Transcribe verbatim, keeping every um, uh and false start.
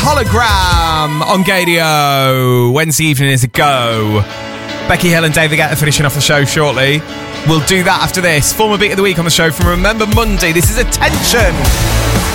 Hologram on Gadio. Wednesday evening is a go. Becky Hill and David Guetta finishing off the show shortly. We'll do that after this. Former Beat of the Week on the show from Remember Monday. This is Attention.